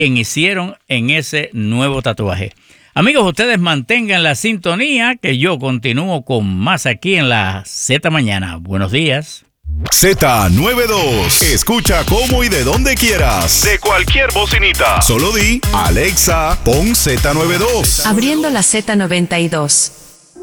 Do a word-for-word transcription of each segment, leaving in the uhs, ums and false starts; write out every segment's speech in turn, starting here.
que hicieron en ese nuevo tatuaje. Amigos, ustedes mantengan la sintonía que yo continúo con más aquí en la Z Mañana. Buenos días. Z noventa y dos. Escucha cómo y de donde quieras. De cualquier bocinita. Solo di, Alexa, pon Z noventa y dos. Abriendo la Z noventa y dos.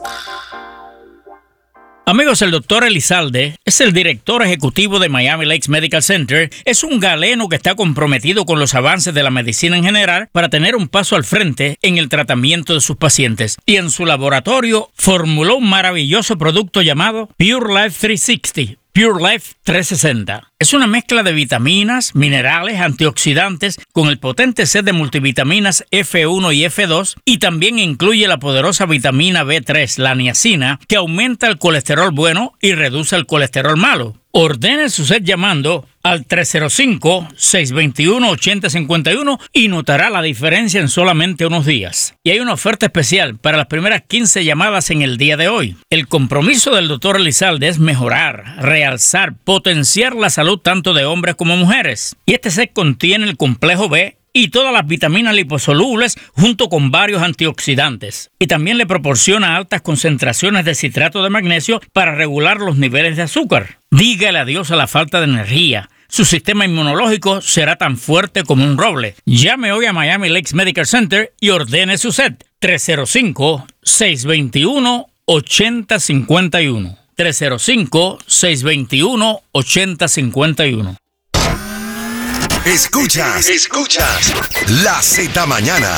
Amigos, el doctor Elizalde es el director ejecutivo de Miami Lakes Medical Center. Es un galeno que está comprometido con los avances de la medicina en general para tener un paso al frente en el tratamiento de sus pacientes. Y en su laboratorio formuló un maravilloso producto llamado Pure Life trescientos sesenta. Pure Life trescientos sesenta. Es una mezcla de vitaminas, minerales, antioxidantes con el potente set de multivitaminas F uno y F dos y también incluye la poderosa vitamina B tres, la niacina, que aumenta el colesterol bueno y reduce el colesterol malo. Ordene su set llamando al tres cero cinco, seis dos uno, ocho cero cinco uno y notará la diferencia en solamente unos días. Y hay una oferta especial para las primeras quince llamadas en el día de hoy. El compromiso del doctor Elizalde es mejorar, realzar, potenciar la salud tanto de hombres como mujeres. Y este set contiene el complejo B y todas las vitaminas liposolubles junto con varios antioxidantes. Y también le proporciona altas concentraciones de citrato de magnesio para regular los niveles de azúcar. Dígale adiós a la falta de energía. Su sistema inmunológico será tan fuerte como un roble. Llame hoy a Miami Lakes Medical Center y ordene su set. tres cero cinco, seis dos uno, ocho cero cinco uno. tres cero cinco, seis dos uno, ocho cero cinco uno. Escuchas, escuchas la Z Mañana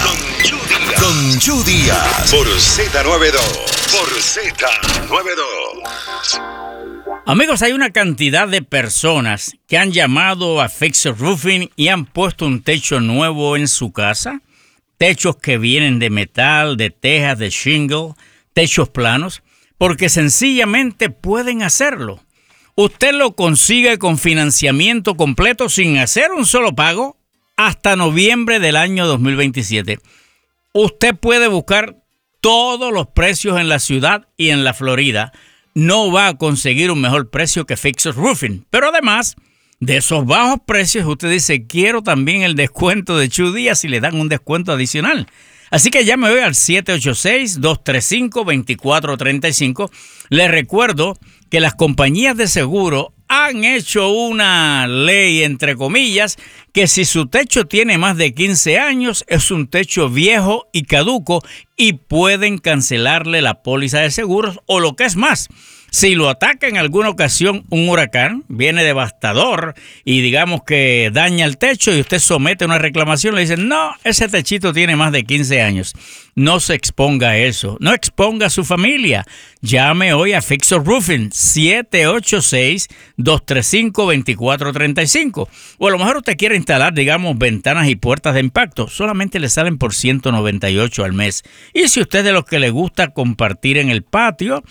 con Chu Díaz por Z noventa y dos. Por Z noventa y dos. Amigos, hay una cantidad de personas que han llamado a Fixer Roofing y han puesto un techo nuevo en su casa. Techos que vienen de metal, de tejas, de shingle, techos planos, porque sencillamente pueden hacerlo. Usted lo consigue con financiamiento completo sin hacer un solo pago hasta noviembre del año dos mil veintisiete. Usted puede buscar todos los precios en la ciudad y en la Florida. No va a conseguir un mejor precio que Fixer Roofing. Pero además de esos bajos precios, usted dice, quiero también el descuento de Chu Díaz y le dan un descuento adicional. Así que llame hoy al siete ocho seis, dos tres cinco, dos cuatro tres cinco. Les recuerdo que las compañías de seguro han hecho una ley, entre comillas, que si su techo tiene más de quince años, es un techo viejo y caduco y pueden cancelarle la póliza de seguros o lo que es más. Si lo ataca en alguna ocasión un huracán, viene devastador y digamos que daña el techo y usted somete una reclamación, le dicen, no, ese techito tiene más de quince años. No se exponga a eso, no exponga a su familia. Llame hoy a Fixer Roofing, siete ocho seis, dos tres cinco, dos cuatro tres cinco. O a lo mejor usted quiere instalar, digamos, ventanas y puertas de impacto. Solamente le salen por ciento noventa y ocho al mes. Y si usted es de los que le gusta compartir en el patio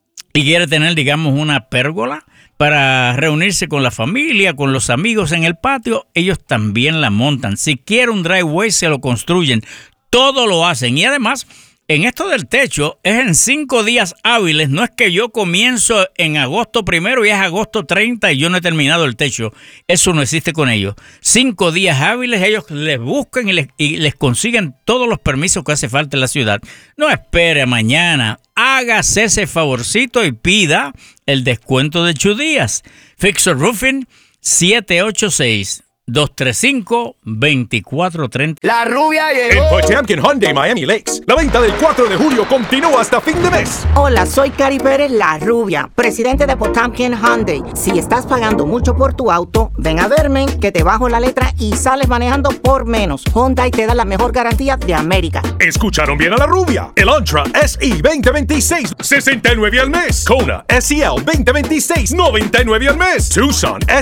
y quiere tener, digamos, una pérgola para reunirse con la familia, con los amigos en el patio, ellos también la montan. Si quiere un driveway, se lo construyen. Todo lo hacen. Y además, en esto del techo, es en cinco días hábiles. No es que yo comienzo en agosto primero y es agosto treinta y yo no he terminado el techo. Eso no existe con ellos. Cinco días hábiles, ellos les buscan y les, y les consiguen todos los permisos que hace falta en la ciudad. No espere mañana. Hágase ese favorcito y pida el descuento de Chu Díaz. Fixer Roofing, siete ocho seis, dos tres cinco, dos cuatro tres cero. La rubia llegó. En Potemkin Hyundai Miami Lakes, la venta del cuatro de julio continúa hasta fin de mes. Hola, soy Cari Pérez, la rubia, presidente de Potemkin Hyundai. Si estás pagando mucho por tu auto, ven a verme, que te bajo la letra y sales manejando por menos. Hyundai te da la mejor garantía de América. Escucharon bien a la rubia. El Elantra S E veinte veintiséis, sesenta y nueve al mes. Kona S E L veinte veintiséis, noventa y nueve al mes. Tucson S